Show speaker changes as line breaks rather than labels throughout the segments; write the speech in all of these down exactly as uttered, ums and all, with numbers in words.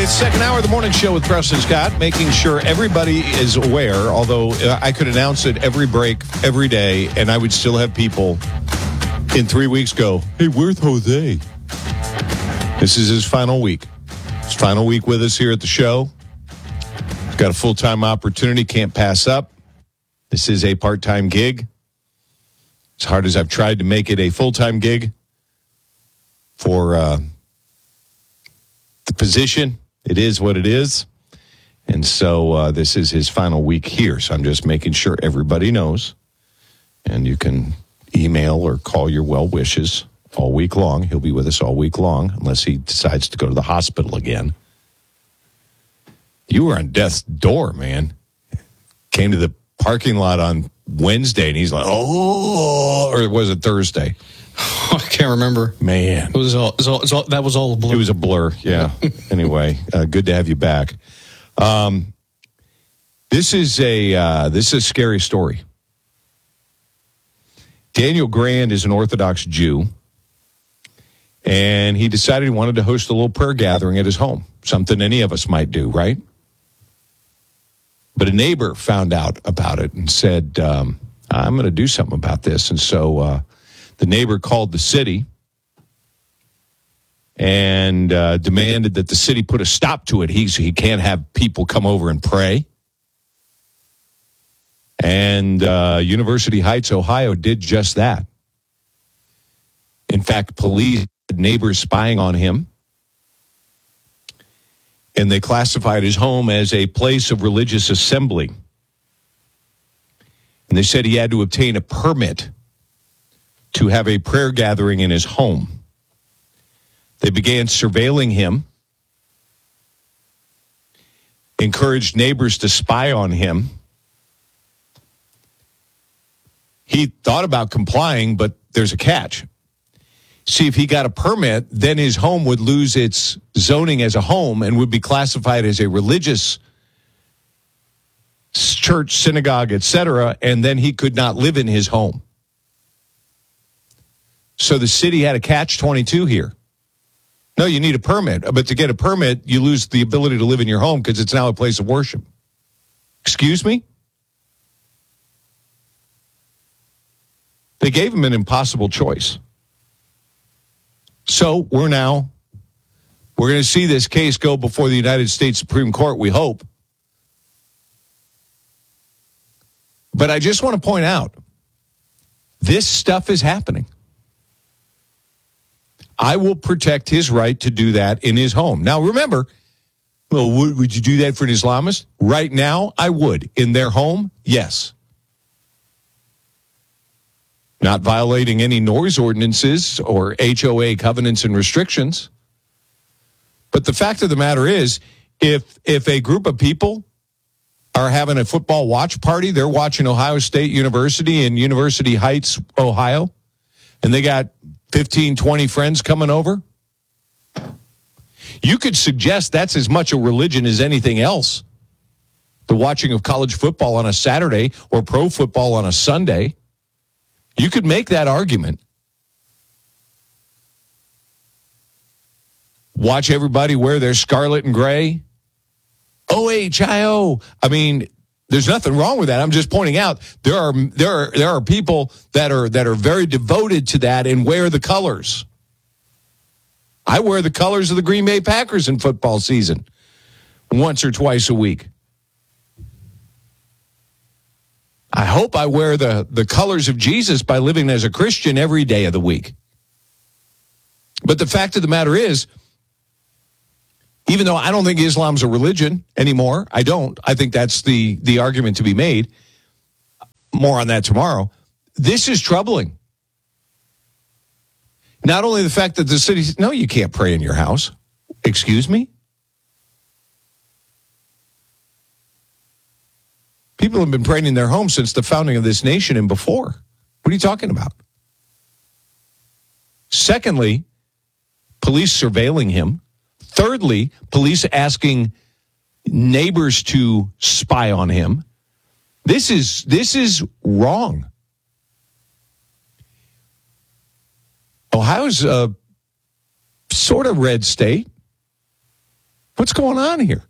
It's second hour of the morning show with Preston Scott, making sure everybody is aware, although I could announce it every break, every day, and I would still have people in three weeks go, hey, where's Jose? This is his final week. His final week with us here at the show. He's got a full-time opportunity, can't pass up. This is a part-time gig. As hard as I've tried to make it a full-time gig for uh, the position, it is what it is. And so uh, this is his final week here. So I'm just making sure everybody knows. And you can email or call your well wishes all week long. He'll be with us all week long, unless he decides to go to the hospital again. You were on death's door, man. Came to the parking lot on Wednesday, and he's like, oh, or was it Thursday?
I can't remember.
Man.
It was all, it was all, it was all, that was all a blur.
It was a blur, yeah. Anyway, uh, good to have you back. Um, this is a uh, this is a scary story. Daniel Grand is an Orthodox Jew, and he decided he wanted to host a little prayer gathering at his home, something any of us might do, right? But a neighbor found out about it and said, um, I'm going to do something about this. And so uh, the neighbor called the city and uh, demanded that the city put a stop to it. He, he can't have people come over and pray. And uh, University Heights, Ohio, did just that. In fact, police had neighbors spying on him, and they classified his home as a place of religious assembly. And they said he had to obtain a permit to have a prayer gathering in his home. They began surveilling him, encouraged neighbors to spy on him. He thought about complying, but there's a catch. See, if he got a permit, then his home would lose its zoning as a home and would be classified as a religious church, synagogue, et cetera, and then he could not live in his home. So the city had a catch twenty-two here. No, you need a permit, but to get a permit, you lose the ability to live in your home because it's now a place of worship. Excuse me? They gave him an impossible choice. So we're now, we're going to see this case go before the United States Supreme Court, we hope. But I just want to point out, this stuff is happening. I will protect his right to do that in his home. Now, remember, well, would, would you do that for an Islamist? Right now, I would. In their home, yes. Not violating any noise ordinances or H O A covenants and restrictions. But the fact of the matter is, if if a group of people are having a football watch party, they're watching Ohio State University in University Heights, Ohio, and they got fifteen, twenty friends coming over, you could suggest that's as much a religion as anything else. The watching of college football on a Saturday or pro football on a Sunday. You could make that argument. Watch everybody wear their scarlet and gray. O H I O. I mean, there's nothing wrong with that. I'm just pointing out there are there are there are people that are that are very devoted to that and wear the colors. I wear the colors of the Green Bay Packers in football season once or twice a week. I hope I wear the, the colors of Jesus by living as a Christian every day of the week. But the fact of the matter is, even though I don't think Islam's a religion anymore, I don't. I think that's the, the argument to be made. More on that tomorrow. This is troubling. Not only the fact that the city says, no, you can't pray in your house. Excuse me? People have been praying in their homes since the founding of this nation and before. What are you talking about? Secondly, police surveilling him. Thirdly, police asking neighbors to spy on him. This is this is wrong. Ohio's a sort of red state. What's going on here?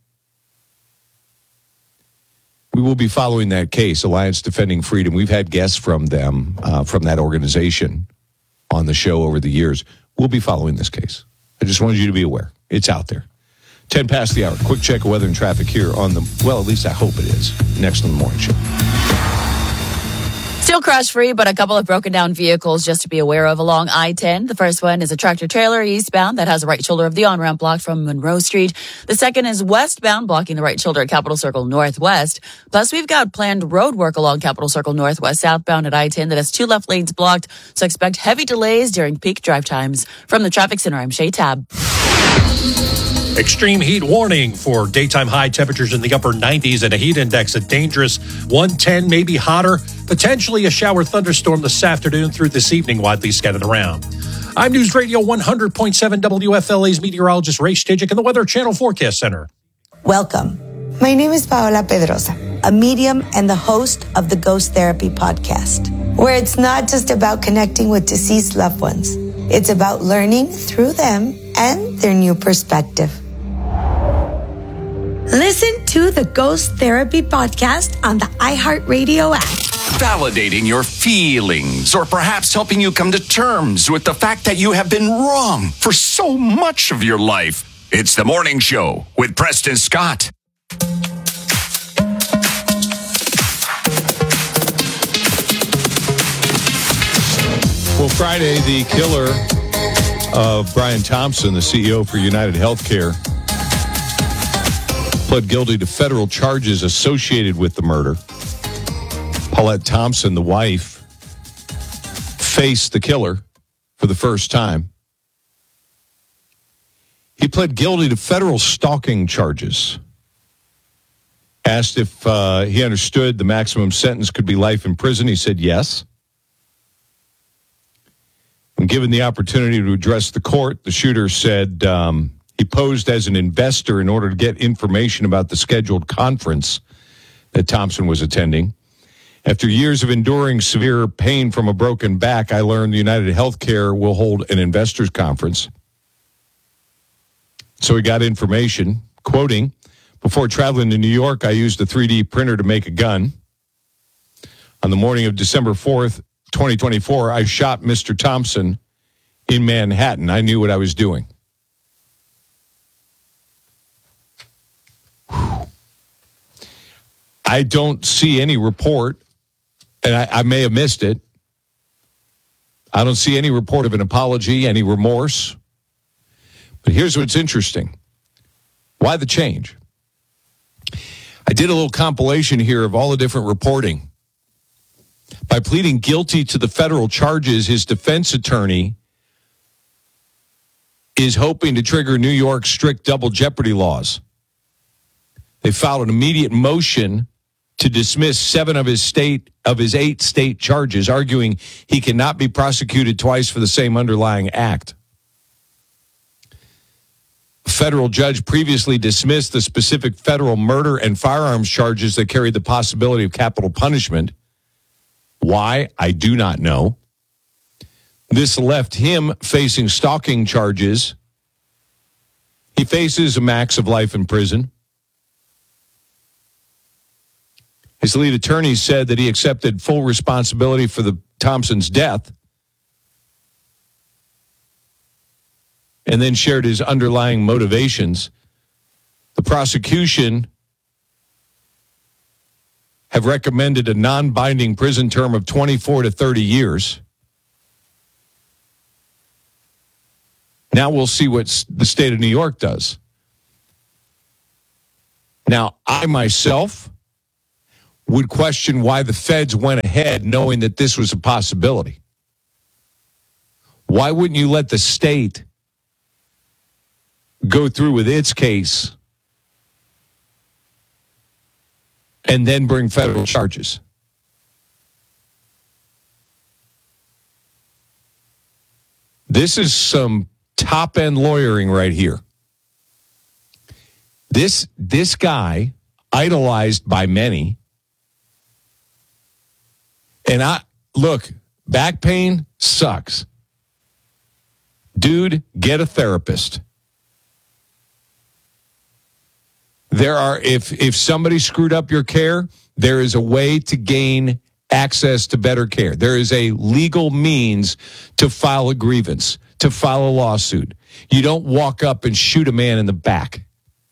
We will be following that case, Alliance Defending Freedom. We've had guests from them, uh, from that organization on the show over the years. We'll be following this case. I just wanted you to be aware. It's out there. ten past the hour. Quick check of weather and traffic here on the, well, at least I hope it is, next on the morning show.
Still crash-free, but a couple of broken-down vehicles just to be aware of along I ten. The first one is a tractor-trailer eastbound that has the right shoulder of the on-ramp blocked from Monroe Street. The second is westbound, blocking the right shoulder at Capitol Circle Northwest. Plus, we've got planned road work along Capitol Circle Northwest southbound at I ten that has two left lanes blocked, so expect heavy delays during peak drive times. From the Traffic Center, I'm Shay Tab.
Extreme heat warning for daytime high temperatures in the upper nineties and a heat index at dangerous one ten, maybe hotter. Potentially a shower thunderstorm this afternoon through this evening, widely scattered around. I'm News Radio one hundred point seven W F L A's meteorologist Ray Stajic in the Weather Channel Forecast Center.
Welcome. My name is Paola Pedrosa, a medium and the host of the Ghost Therapy podcast, where it's not just about connecting with deceased loved ones. It's about learning through them and their new perspective. Listen to the Ghost Therapy podcast on the iHeartRadio app.
Validating your feelings, or perhaps helping you come to terms with the fact that you have been wrong for so much of your life. It's The Morning Show with Preston Scott.
Well, Friday, the killer of Brian Thompson, the C E O for United Healthcare, pled guilty to federal charges associated with the murder. Paulette Thompson, the wife, faced the killer for the first time. He pled guilty to federal stalking charges. Asked if uh, he understood the maximum sentence could be life in prison. He said yes. When given the opportunity to address the court, the shooter said um, he posed as an investor in order to get information about the scheduled conference that Thompson was attending. After years of enduring severe pain from a broken back, I learned the United Healthcare will hold an investors conference. So he got information, quoting, "Before traveling to New York, I used a three D printer to make a gun. On the morning of December fourth, twenty twenty-four, I shot Mister Thompson in Manhattan. I knew what I was doing." Whew. I don't see any report, and I, I may have missed it. I don't see any report of an apology, any remorse. But here's what's interesting. Why the change? I did a little compilation here of all the different reporting. By pleading guilty to the federal charges, his defense attorney is hoping to trigger New York's strict double jeopardy laws. They filed an immediate motion to dismiss seven of his state of his eight state charges, arguing he cannot be prosecuted twice for the same underlying act. A federal judge previously dismissed the specific federal murder and firearms charges that carried the possibility of capital punishment. Why? I do not know. This left him facing stalking charges. He faces a max of life in prison. His lead attorney said that he accepted full responsibility for the Thompson's death and then shared his underlying motivations. The prosecution have recommended a non-binding prison term of twenty-four to thirty years. Now we'll see what the state of New York does. Now, I myself would question why the feds went ahead knowing that this was a possibility. Why wouldn't you let the state go through with its case and then bring federal charges? This is some top-end lawyering right here. This, this guy, idolized by many, and I, look, back pain sucks. Dude, get a therapist. There are, if if somebody screwed up your care, there is a way to gain access to better care. There is a legal means to file a grievance, to file a lawsuit. You don't walk up and shoot a man in the back.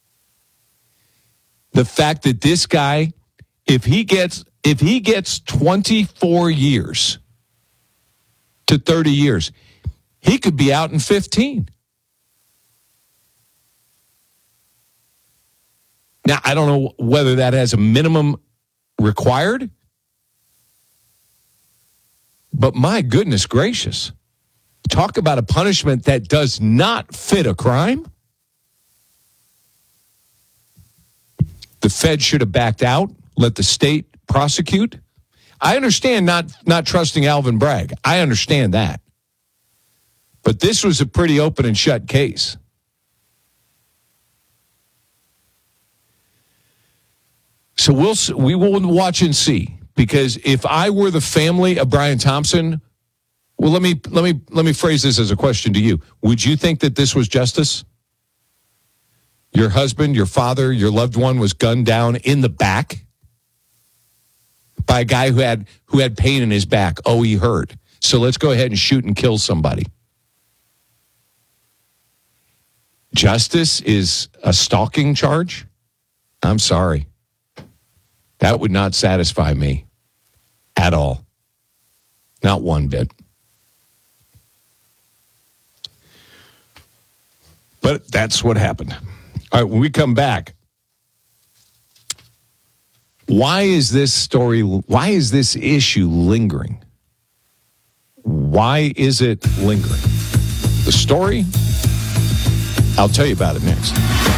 The fact that this guy, if he gets if he gets twenty-four years to thirty years, he could be out in fifteen. Now, I don't know whether that has a minimum required, but my goodness gracious, talk about a punishment that does not fit a crime. The Fed should have backed out, let the state prosecute. I understand not, not trusting Alvin Bragg. I understand that. But this was a pretty open and shut case. So we'll we will watch and see, because if I were the family of Brian Thompson, well, let me let me let me phrase this as a question to you. Would you think that this was justice? Your husband, your father, your loved one was gunned down in the back by a guy who had who had pain in his back. Oh, he hurt. So let's go ahead and shoot and kill somebody. Justice is a stalking charge? I'm sorry. That would not satisfy me at all. Not one bit. But that's what happened. All right, when we come back, why is this story, why is this issue lingering? Why is it lingering? The story? I'll tell you about it next.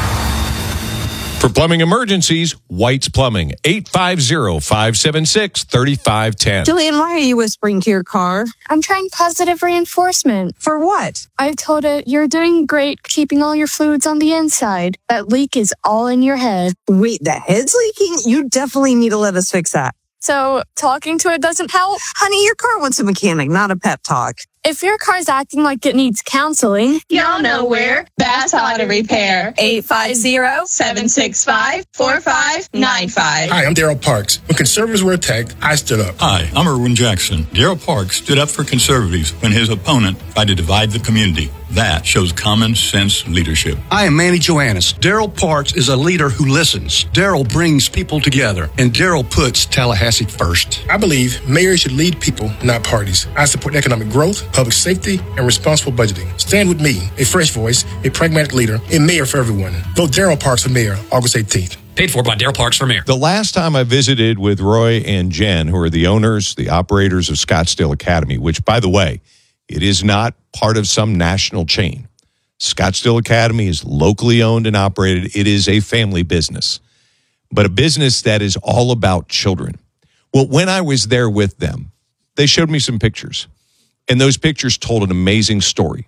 For plumbing emergencies, White's Plumbing, eight five zero, five seven six, three five one zero.
Julian, why are you whispering to your car?
I'm trying positive reinforcement.
For what?
I told it, you're doing great keeping all your fluids on the inside. That leak is all in your head.
Wait, the head's leaking? You definitely need to let us fix that.
So, talking to it doesn't help?
Honey, your car wants a mechanic, not a pep talk.
If your car's acting like it needs counseling,
y'all know where. Bass Auto Repair. eight five zero, seven six five, four five nine five.
Hi, I'm Daryl Parks. When conservatives were attacked, I stood up.
Hi, I'm Erwin Jackson. Daryl Parks stood up for conservatives when his opponent tried to divide the community. That shows common sense leadership.
I am Manny Joannis. Daryl Parks is a leader who listens. Daryl brings people together, and Daryl puts Tallahassee first.
I believe mayors should lead people, not parties. I support economic growth, public safety, and responsible budgeting. Stand with me, a fresh voice, a pragmatic leader, a mayor for everyone. Vote Daryl Parks for mayor, August eighteenth.
Paid for by Daryl Parks for mayor.
The last time I visited with Roy and Jen, who are the owners, the operators of Scottsdale Academy, which, by the way, it is not part of some national chain. Scottsdale Academy is locally owned and operated. It is a family business, but a business that is all about children. Well, when I was there with them, they showed me some pictures, and those pictures told an amazing story.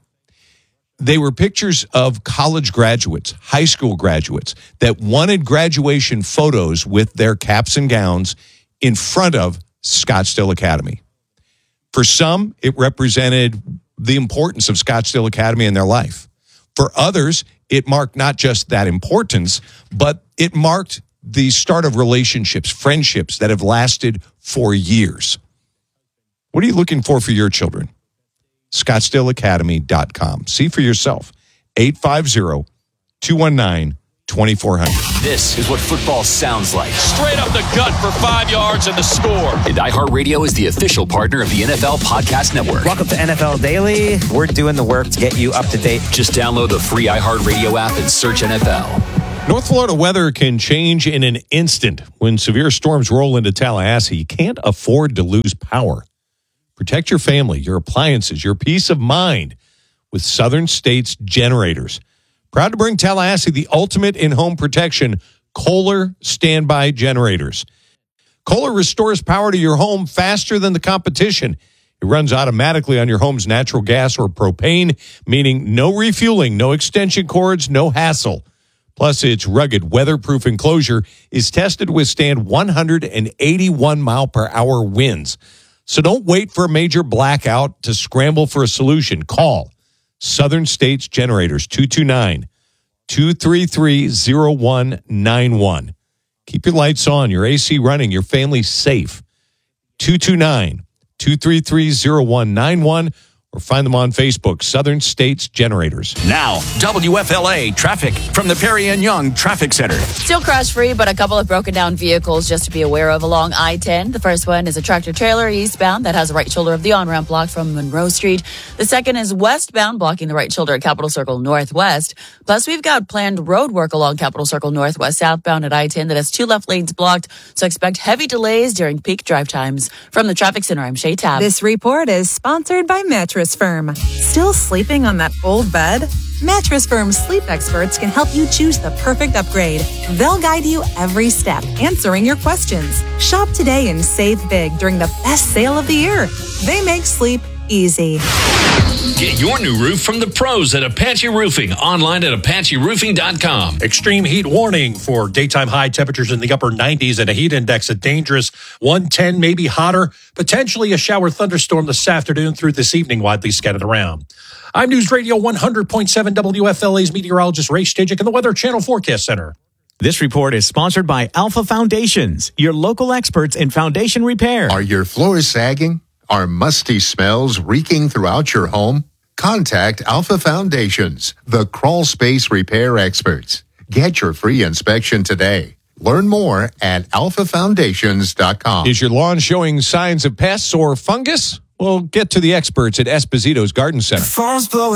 They were pictures of college graduates, high school graduates, that wanted graduation photos with their caps and gowns in front of Scottsdale Academy. For some, it represented the importance of Scottsdale Academy in their life. For others, it marked not just that importance, but it marked the start of relationships, friendships that have lasted for years. What are you looking for for your children? Scottsdale Academy dot com. See for yourself. eight five zero, two one nine, two four zero zero.
This is what football sounds like.
Straight up the gut for five yards and the score.
And iHeartRadio is the official partner of the N F L Podcast Network.
Welcome to N F L Daily. We're doing the work to get you up to date.
Just download the free iHeartRadio app and search N F L.
North Florida weather can change in an instant. When severe storms roll into Tallahassee, you can't afford to lose power. Protect your family, your appliances, your peace of mind with Southern States Generators. Proud to bring Tallahassee the ultimate in-home protection, Kohler standby generators. Kohler restores power to your home faster than the competition. It runs automatically on your home's natural gas or propane, meaning no refueling, no extension cords, no hassle. Plus, its rugged, weatherproof enclosure is tested to withstand one hundred eighty-one mile per hour winds. So don't wait for a major blackout to scramble for a solution. Call Southern States Generators, two two nine, two three three, zero one nine one. Keep your lights on, your A C running, your family safe. two two nine, two three three, zero one nine one. Or find them on Facebook, Southern States Generators.
Now, W F L A traffic from the Perry and Young Traffic Center.
Still crash-free, but a couple of broken down vehicles just to be aware of along I ten. The first one is a tractor-trailer eastbound that has the right shoulder of the on-ramp blocked from Monroe Street. The second is westbound, blocking the right shoulder at Capitol Circle Northwest. Plus, we've got planned road work along Capitol Circle Northwest southbound at I ten that has two left lanes blocked, so expect heavy delays during peak drive times. From the Traffic Center, I'm Shay Tab.
This report is sponsored by Mattress Firm. Still sleeping on that old bed? Mattress Firm's sleep experts can help you choose the perfect upgrade. They'll guide you every step, answering your questions. Shop today and save big during the best sale of the year. They make sleep easy.
Get your new roof from the pros at Apache Roofing. Online at apache roofing dot com.
Extreme heat warning for daytime high temperatures in the upper nineties and a heat index of dangerous one ten, maybe hotter. Potentially a shower thunderstorm this afternoon through this evening, widely scattered around. I'm News Radio one hundred point seven W F L A's meteorologist Ray Stajic in the Weather Channel Forecast Center.
This report is sponsored by Alpha Foundations, your local experts in foundation repair.
Are your floors sagging? Are musty smells reeking throughout your home? Contact Alpha Foundations, the crawl space repair experts. Get your free inspection today. Learn more at alpha foundations dot com.
Is your lawn showing signs of pests or fungus? Well, get to the experts at Esposito's Garden Center.